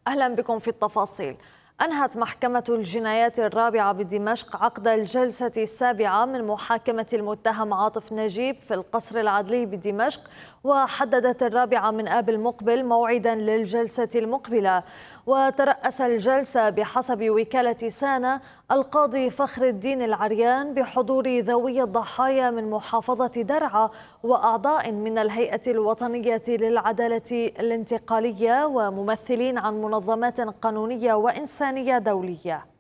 أهلا بكم في التفاصيل. أنهت محكمة الجنايات الرابعة بدمشق عقد الجلسة السابعة من محاكمة المتهم عاطف نجيب في القصر العدلي بدمشق، وحددت الرابعة من آب المقبل موعدا للجلسة المقبلة. وترأس الجلسة بحسب وكالة سانا القاضي فخر الدين العريان بحضور ذوي الضحايا من محافظة درعا وأعضاء من الهيئة الوطنية للعدالة الانتقالية وممثلين عن منظمات قانونية وإنسانية دولية.